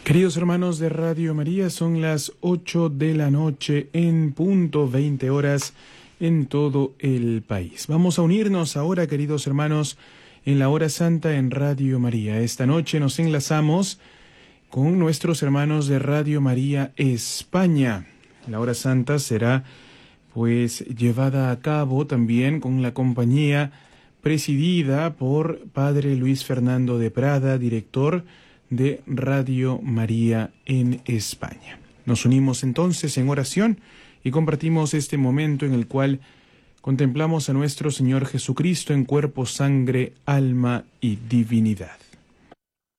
Queridos hermanos de Radio María, son las 8 de la noche en punto, 20 horas en todo el país. Vamos a unirnos ahora, queridos hermanos, en la hora santa en Radio María. Esta noche nos enlazamos con nuestros hermanos de Radio María España. La hora santa será llevada a cabo también con la compañía presidida por Padre Luis Fernando de Prada, director de Radio María en España. Nos unimos entonces en oración y compartimos este momento en el cual contemplamos a nuestro Señor Jesucristo en cuerpo, sangre, alma y divinidad.